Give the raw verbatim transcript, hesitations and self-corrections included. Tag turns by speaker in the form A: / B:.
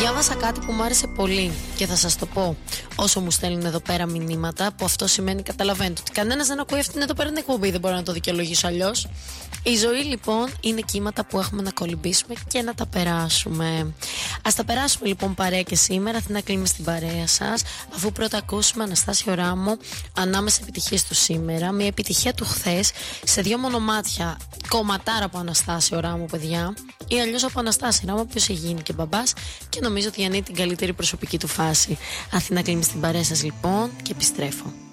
A: Διάβασα κάτι που μου άρεσε πολύ και θα σας το πω όσο μου στέλνουν εδώ πέρα μηνύματα, που αυτό σημαίνει, καταλαβαίνετε, ότι κανένας δεν ακούει αυτήν εδώ πέρα την εκπομπή, δεν μπορώ να το δικαιολογήσω αλλιώς. Η ζωή λοιπόν είναι κύματα που έχουμε να κολυμπήσουμε και να τα περάσουμε. Ας τα περάσουμε λοιπόν παρέα και σήμερα. Αθηνά κλείνουμε στην παρέα σας, αφού πρώτα ακούσουμε Αναστάσιο Ράμο, Ανάμεσα επιτυχίες του σήμερα, μια επιτυχία του χθες σε δύο μονομάτια. Κομματάρα από Αναστάσιο Ράμο, παιδιά, ή αλλιώς από Αναστάσιο Ράμο, ο οποίος έχει γίνει και μπαμπάς και νομίζω ότι ανήκει την καλύτερη προσωπική του φάση. Αθηνά κλείνουμε στην παρέα σας λοιπόν και επιστρέφω.